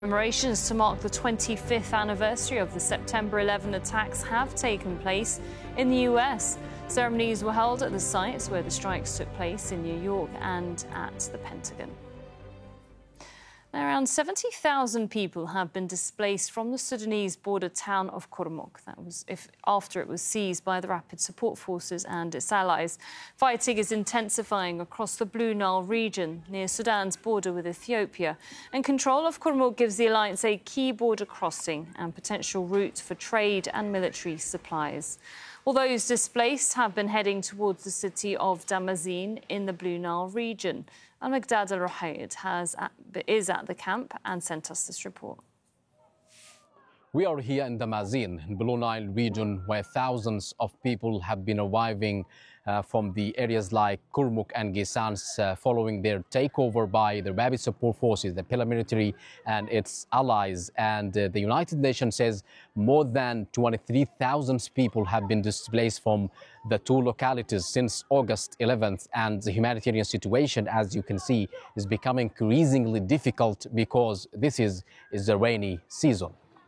Commemorations to mark the 25th anniversary of the September 11 attacks have taken place in the US. Ceremonies were held at the sites where the strikes took place in New York and at the Pentagon. Now, around 70,000 people have been displaced from the Sudanese border town of Kurmuk. That was after it was seized by the Rapid Support Forces and its allies. Fighting is intensifying across the Blue Nile region near Sudan's border with Ethiopia. And control of Kurmuk gives the alliance a key border crossing and potential route for trade and military supplies. All those displaced have been heading towards the city of Damazin in the Blue Nile region. Al-Miqdad Al-Ruhayd is at the camp and sent us this report. We are here in Damazin, in Blue Nile region, where thousands of people have been arriving from the areas like Kurmuk and Gisans following their takeover by the Rapid Support Forces, the paramilitary and its allies. And the United Nations says more than 23,000 people have been displaced from the two localities since August 11th. And the humanitarian situation, as you can see, is becoming increasingly difficult because this is the rainy season.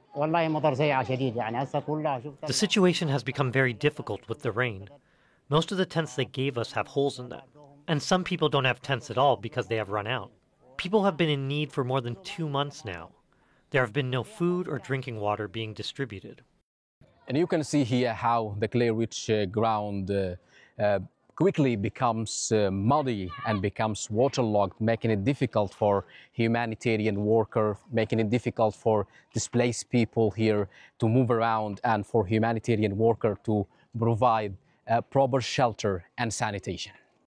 The situation has become very difficult with the rain. Most of the tents they gave us have holes in them, and some people don't have tents at all because they have run out. People have been in need for more than 2 months now. There have been no food or drinking water being distributed. And you can see here how the clay-rich ground quickly becomes muddy and becomes waterlogged, making it difficult for humanitarian workers, making it difficult for displaced people here to move around and for humanitarian workers to provide proper shelter and sanitation.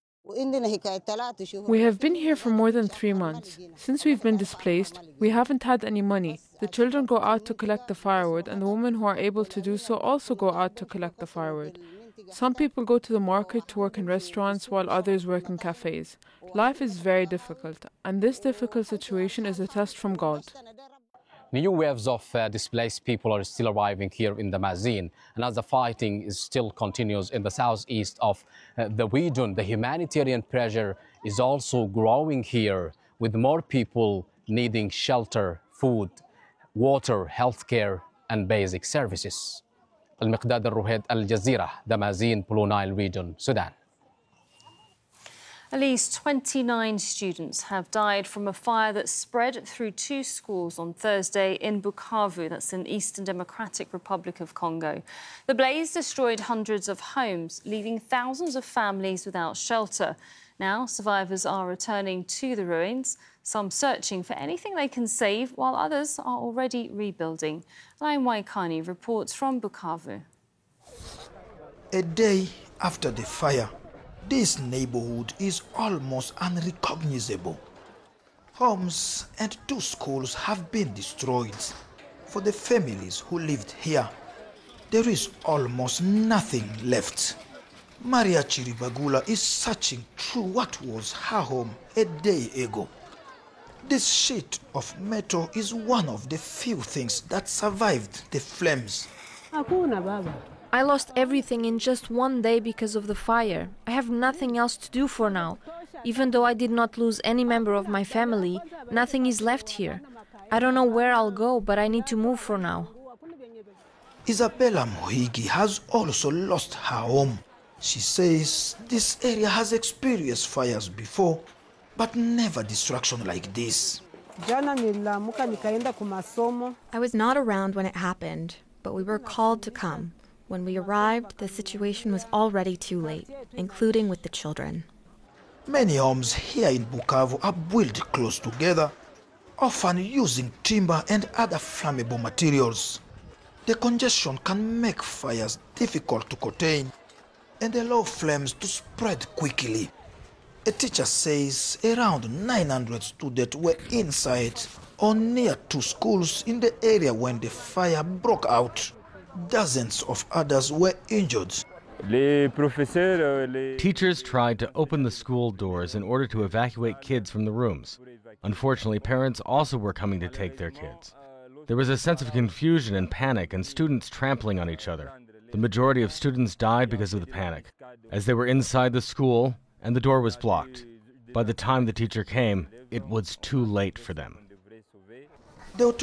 We have been here for more than 3 months. Since we've been displaced, we haven't had any money. The children go out to collect the firewood, and the women who are able to do so also go out to collect the firewood. Some people go to the market to work in restaurants while others work in cafes. Life is very difficult, and this difficult situation is a test from God. New waves of displaced people are still arriving here in Damazin, and as the fighting still continues in the southeast of the region, the humanitarian pressure is also growing here, with more people needing shelter, food, water, healthcare, and basic services. Al-Miqdad Al-Ruhayd, Al Jazeera, Damazin, Blue Nile region, Sudan. At least 29 students have died from a fire that spread through 2 schools on Thursday in Bukavu, that's in Eastern Democratic Republic of Congo. The blaze destroyed hundreds of homes, leaving thousands of families without shelter. Now, survivors are returning to the ruins, some searching for anything they can save, while others are already rebuilding. Lain Waikani reports from Bukavu. A day after the fire, this neighborhood is almost unrecognizable. Homes and 2 schools have been destroyed. For the families who lived here, there is almost nothing left. Maria Chiribagula is searching through what was her home a day ago. This sheet of metal is one of the few things that survived the flames. I lost everything in just 1 day because of the fire. I have nothing else to do for now. Even though I did not lose any member of my family, nothing is left here. I don't know where I'll go, but I need to move for now. Isabella Mohigi has also lost her home. She says this area has experienced fires before, but never destruction like this. I was not around when it happened, but we were called to come. When we arrived, the situation was already too late, including with the children. Many homes here in Bukavu are built close together, often using timber and other flammable materials. The congestion can make fires difficult to contain and allow flames to spread quickly. A teacher says around 900 students were inside or near 2 schools in the area when the fire broke out. Dozens of others were injured. Teachers tried to open the school doors in order to evacuate kids from the rooms. Unfortunately, parents also were coming to take their kids. There was a sense of confusion and panic, and students trampling on each other. The majority of students died because of the panic, as they were inside the school and the door was blocked. By the time the teacher came, it was too late for them. The